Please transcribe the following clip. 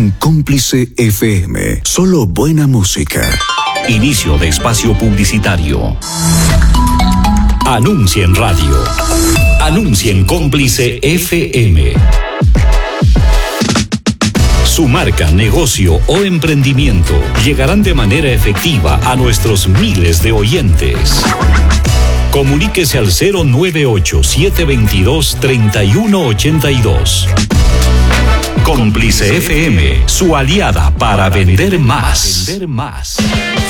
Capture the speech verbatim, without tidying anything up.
en Cómplice F M. Solo buena música. Inicio de espacio publicitario. Anuncia en radio. Anuncia en Cómplice F M. Su marca, negocio o emprendimiento llegarán de manera efectiva a nuestros miles de oyentes. Comuníquese al cero nueve ocho, siete dos dos, tres uno ocho dos. Cómplice F M, su aliada para vender más.